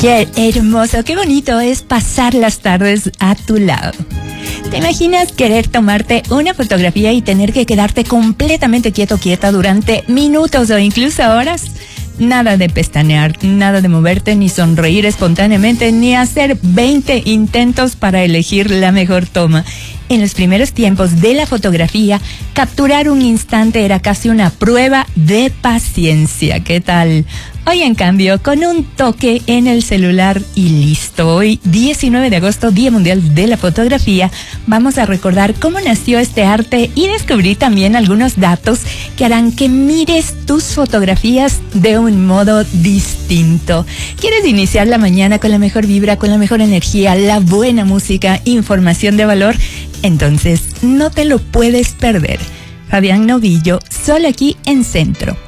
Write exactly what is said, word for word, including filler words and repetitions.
Qué hermoso, qué bonito es pasar las tardes a tu lado. ¿Te imaginas querer tomarte una fotografía y tener que quedarte completamente quieto, quieta durante minutos o incluso horas? Nada de pestañear, nada de moverte, ni sonreír espontáneamente, ni hacer veinte intentos para elegir la mejor toma. En los primeros tiempos de la fotografía, capturar un instante era casi una prueba de paciencia. ¿Qué tal? Hoy, en cambio, con un toque en el celular y listo. Hoy, diecinueve de agosto, Día Mundial de la Fotografía, vamos a recordar cómo nació este arte y descubrir también algunos datos que harán que mires tus fotografías de un modo distinto. ¿Quieres iniciar la mañana con la mejor vibra, con la mejor energía, la buena música, información de valor? Entonces, no te lo puedes perder. Fabián Novillo, solo aquí en Centro.